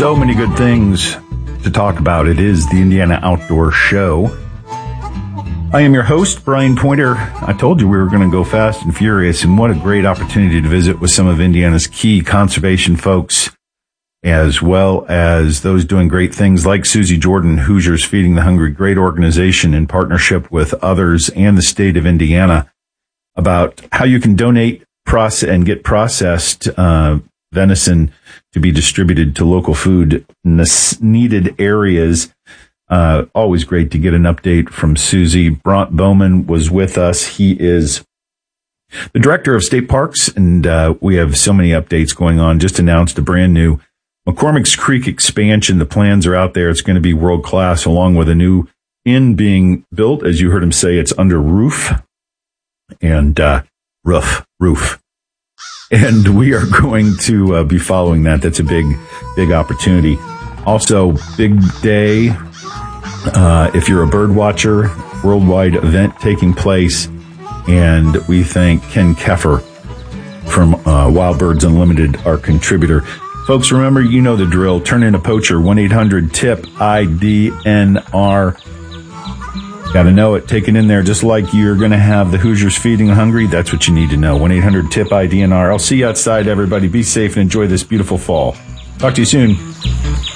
So many good things to talk about. It is the Indiana Outdoor Show. I am your host, Brian Pointer. I told you we were going to go fast and furious, and what a great opportunity to visit with some of Indiana's key conservation folks, as well as those doing great things like Susie Jordan, Hoosiers Feeding the Hungry, great organization in partnership with others and the state of Indiana, about how you can donate and get processed venison to be distributed to local food needed areas. Always great to get an update from Susie. Bront Bowman was with us. He is the director of state parks, and we have so many updates going on. Just announced a brand new McCormick's Creek expansion. The plans are out there. It's going to be world class, along with a new inn being built. As you heard him say, it's under roof and roof. And we are going to be following that. That's a big opportunity. Also, big day. If you're a bird watcher, worldwide event taking place. And we thank Ken Keffer from Wild Birds Unlimited, our contributor. Folks, remember, you know the drill. Turn in a poacher, 1-800-TIP-IDNR. Got to know it. Take it in there, just like you're going to have the Hoosiers Feeding the Hungry. That's what you need to know. 1-800-TIP-IDNR. I'll see you outside, everybody. Be safe and enjoy this beautiful fall. Talk to you soon.